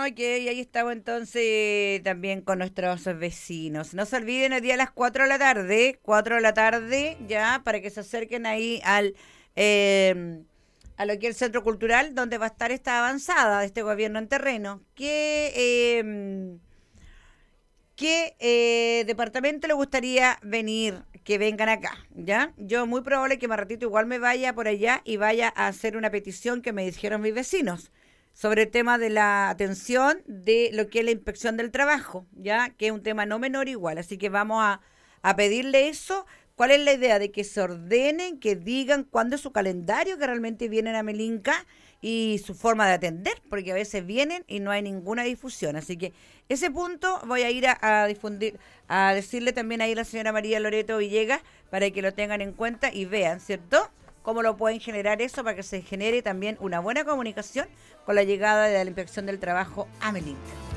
Ok, ahí estamos entonces también con nuestros vecinos. No se olviden el día a las 4 de la tarde, 4 de la tarde, ya, para que se acerquen ahí a lo que es el Centro Cultural, donde va a estar esta avanzada de este gobierno en terreno. ¿Qué departamento le gustaría venir, que vengan acá? ¿Ya? Yo muy probable que más ratito igual me vaya por allá y vaya a hacer una petición que me dijeron mis vecinos sobre el tema de la atención de lo que es la inspección del trabajo, ¿ya? Que es un tema no menor igual, así que vamos a pedirle eso. ¿Cuál es la idea? De que se ordenen, que digan cuándo es su calendario, que realmente vienen a Melinca y su forma de atender, porque a veces vienen y no hay ninguna difusión. Así que ese punto voy a ir a difundir, a decirle también ahí a la señora María Loreto Villegas para que lo tengan en cuenta y vean, ¿cierto? Cómo lo pueden generar eso para que se genere también una buena comunicación con la llegada de la inspección del trabajo a Melinca.